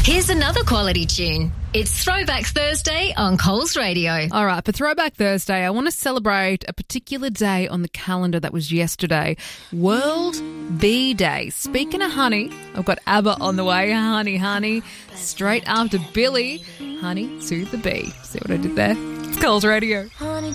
Here's another quality tune. It's Throwback Thursday on Coles Radio. All right, for Throwback Thursday, I want to celebrate a particular day on the calendar that was yesterday, World Bee Day. Speaking of honey, I've got ABBA on the way, Honey, Honey, straight after Billy, Honey to the Bee. See what I did there? It's Coles Radio.